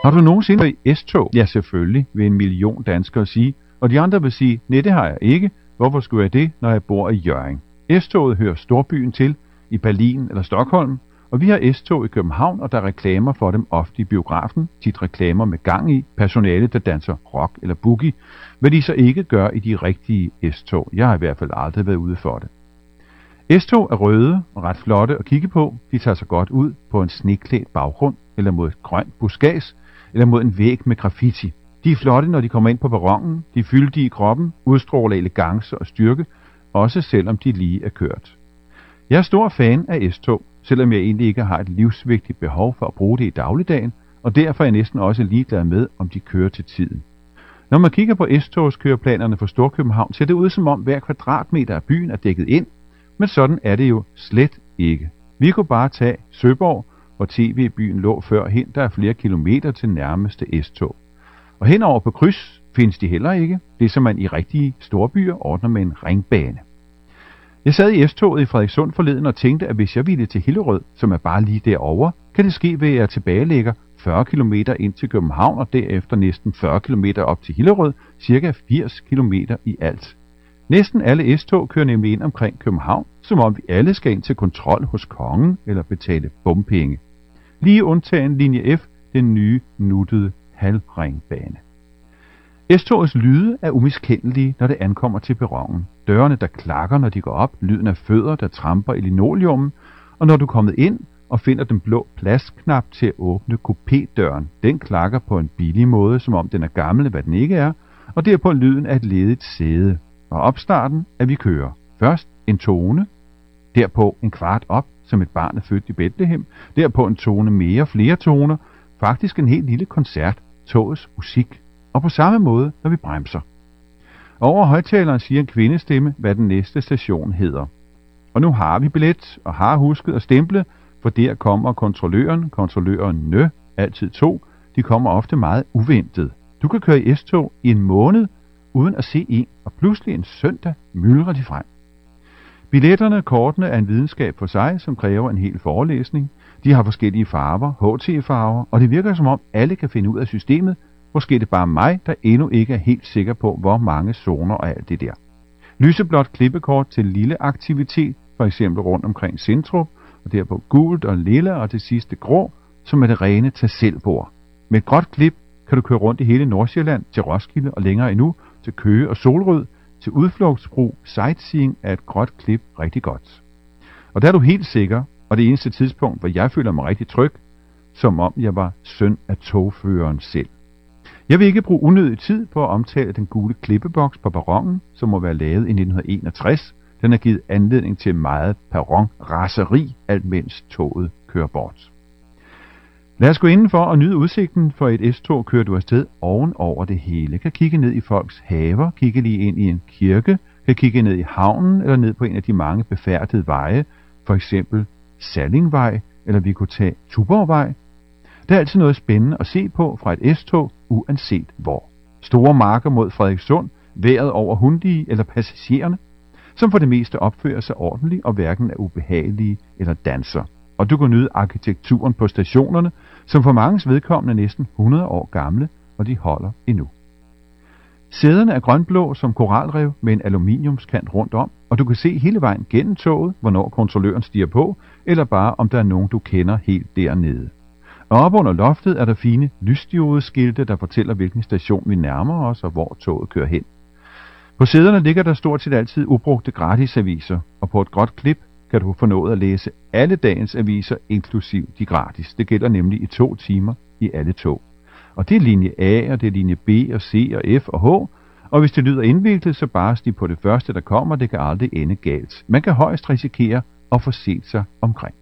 Har du nogensinde været i S-tog? Ja, selvfølgelig, vil 1 million danskere sige, og de andre vil sige, nej, det har jeg ikke. Hvorfor skulle jeg det, når jeg bor i Hjørring? S-toget hører storbyen til, i Berlin eller Stockholm, og vi har S-tog i København, og der er reklamer for dem ofte i biografen, tit reklamer med gang i, personale, der danser rock eller boogie, hvad de så ikke gør i de rigtige S-tog. Jeg har i hvert fald aldrig været ude for det. S-tog er røde og ret flotte at kigge på. De tager sig godt ud på en sneklædt baggrund, eller mod et grønt buskads, eller mod en væg med graffiti. De er flotte, når de kommer ind på perronen. De er fyldige i kroppen, udstråler elegance og styrke, også selvom de lige er kørt. Jeg er stor fan af S-tog, selvom jeg egentlig ikke har et livsvigtigt behov for at bruge det i dagligdagen, og derfor er jeg næsten også ligeglad med, om de kører til tiden. Når man kigger på S-togskøreplanerne for Storkøbenhavn, ser det ud som om hver kvadratmeter af byen er dækket ind, men sådan er det jo slet ikke. Vi kunne bare tage Søborg, hvor TV-byen lå førhen, der er flere kilometer til nærmeste S-tog. Og henover på kryds findes de heller ikke, det som man i rigtige storbyer ordner med en ringbane. Jeg sad i S-toget i Frederikssund forleden og tænkte, at hvis jeg ville til Hillerød, som er bare lige derovre, kan det ske ved at jeg tilbagelægger 40 km ind til København og derefter næsten 40 km op til Hillerød, cirka 80 km i alt. Næsten alle S-tog kører nemlig ind omkring København, som om vi alle skal ind til kontrol hos kongen eller betale bompenge. Lige undtagen linje F, den nye nuttede halvringbane. S-togets lyde er umiskendelige, når det ankommer til perronen. Dørene, der klakker, når de går op, lyden af fødder, der tramper i linoleummen, og når du er kommet ind og finder den blå plastknap til at åbne kupédøren, den klakker på en billig måde, som om den er gammel, hvad den ikke er, og derpå lyden af et ledigt sæde. Og opstarten er vi kører. Først en tone, derpå en kvart op, som et barn er født i Bethlehem, derpå en tone mere, flere toner, faktisk en helt lille koncert, togets musik, og på samme måde, når vi bremser. Over højttaleren siger en kvindestemme, hvad den næste station hedder. Og nu har vi billet, og har husket at stemple, for der kommer kontrollørerne, altid 2, de kommer ofte meget uventet. Du kan køre i S-tog i en måned, uden at se en, og pludselig en søndag myldrer de frem. Billetterne, kortene er en videnskab for sig, som kræver en hel forelæsning. De har forskellige farver, HT-farver, og det virker som om alle kan finde ud af systemet. Måske det bare mig, der endnu ikke er helt sikker på, hvor mange zoner og alt det der. Lyseblåt klippekort til lille aktivitet, for eksempel rundt omkring Centrum, og derpå gult og lilla og det sidste grå, som er det rene tag selv-bord. Med et gråt klip kan du køre rundt i hele Nordsjælland, til Roskilde og længere endnu, til Køge og Solrød, til udflugtsbrug, sightseeing er et gråt klip rigtig godt. Og der er du helt sikker, og det eneste tidspunkt, hvor jeg føler mig rigtig tryg, som om jeg var søn af togføreren selv. Jeg vil ikke bruge unødig tid på at omtale den gule klippeboks på perronen, som må være lavet i 1961. Den har givet anledning til meget perronraseri, alt mens toget kører bort. Lad os gå indenfor og nyde udsigten, for et S-tog kører du afsted ovenover det hele. Kan kigge ned i folks haver, kigge lige ind i en kirke, kan kigge ned i havnen eller ned på en af de mange befærdede veje, for eksempel Sallingvej, eller vi kunne tage Tuborgvej. Der er altid noget spændende at se på fra et S-tog, uanset hvor. Store marker mod Frederikssund, vejret over hundige eller passagererne, som for det meste opfører sig ordentligt og hverken er ubehagelige eller danser. Og du kan nyde arkitekturen på stationerne, som for manges vedkommende næsten 100 år gamle, og de holder endnu. Sæderne er grønblå som koralrev med en aluminiumskant rundt om, og du kan se hele vejen gennem toget, hvornår kontrolløren stiger på, eller bare om der er nogen, du kender helt dernede. Og op under loftet er der fine lysdiodeskilte, der fortæller, hvilken station vi nærmer os, og hvor toget kører hen. På sæderne ligger der stort set altid ubrugte gratisaviser, og på et gråt klip kan du få nået at læse alle dagens aviser, inklusiv de gratis. Det gælder nemlig i 2 timer i alle tog. Og det er linje A, og det er linje B, og C, og F og H. Og hvis det lyder indviklet, så bare stig på det første, der kommer. Det kan aldrig ende galt. Man kan højst risikere at få set sig omkring.